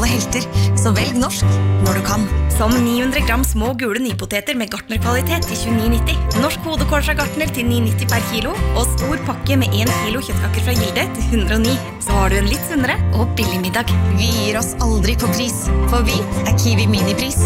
lokale helter, så velg norsk når du kan. Som 900 gram små gule nypoteter med Gartner-kvalitet til 29,90. Norsk hodekors av Gartner til 9,90 per kilo, og stor pakke med 1 kilo kjøttkaker fra Gilde til 109. Så har du en litt sunnere og billig middag. Vi gir oss aldri på pris, for vi Kiwi Minipris.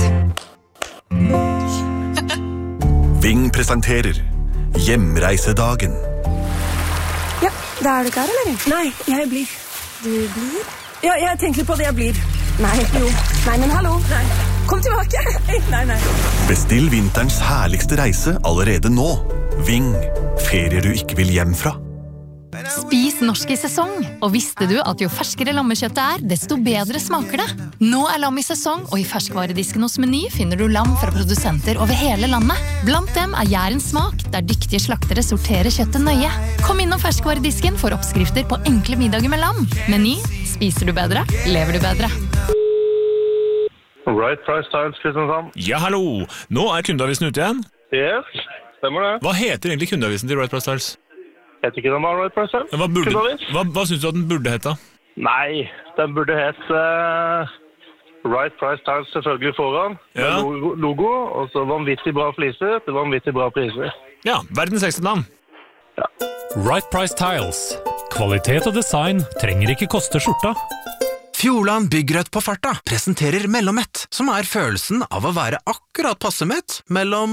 Ving presenterer Hjemreisedagen. Ja, da du klar, eller? Nei, jeg blir. Du blir? Ja, jeg tenker på det jeg blir. Nei, jo. Nei, men hallo. Nei. Kom tilbake. Nei. Bestill vinterens herligste reise allerede nå. Ving. Ferier du ikke vil hjem fra. Spis norsk i sesong, og visste du at jo ferskere lammekjøttet desto bedre smaker det? Nå lam i sesong, og i ferskvaredisken hos Meny finner du lam fra produsenter over hele landet. Blant dem Jærens smak, der dyktige slaktere sorterer kjøttet nøye. Kom innom ferskvaredisken for oppskrifter på enkle middager med lam. Meny, spiser du bedre, lever du bedre. Right Price Tiles, Kristiansand. Ja, hallo! Nå kundeavisen ute igjen. Yes, stemmer det. Hva heter egentlig kundeavisen til Right Price Tiles? Heter ikke den bare Right Price Tiles? Hva synes du at den burde hete? Nei, den burde hete Right Price Tiles selvfølgelig foran. Ja. Med logo, og så vanvittig bra fliser til vanvittig bra priser. Ja, verdens ekste navn. Ja. Right Price Tiles. Kvalitet og design trenger ikke koste skjorta. Fjordland Byggrødt på farta presenterer Mellommett, som følelsen av å være akkurat passe mett mellom...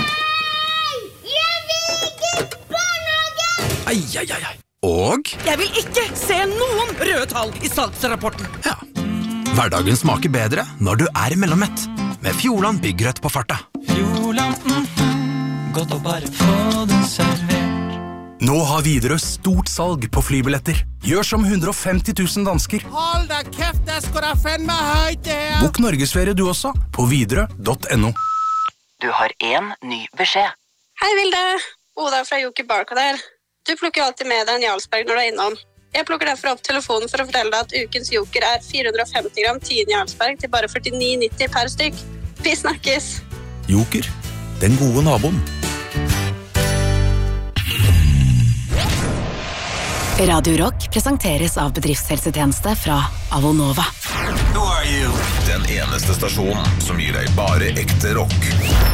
Ai. Og... Jeg vil ikke se noen røde tall i salgsrapporten. Ja. Hverdagen smaker bedre når du Mellommett. Med Fjordland Byggrødt på farta. Fjordland, godt å bare få den servert. Nå har Widerøe stort salg på flybilletter. Gjør som 150 000 dansker. Hold da kjeft, det skal da fenne høyt det her. Bok Norgesferie du også, på widerøe.no. Du har en ny beskjed. Hei Vilde, Oda fra Joker Barca der. Du plukker alltid med deg en Jarlsberg når du innom. Jeg plukker derfor opp telefonen for å fortelle deg at ukens Joker 450 gram 10 Jarlsberg til bare 49,90 per stykk. Vi snakkes! Joker, den gode naboen. Radio Rock presenteres av bedriftshelsetjeneste fra Avonova. Nå Den eneste stasjonen som gir deg bare ekte rock.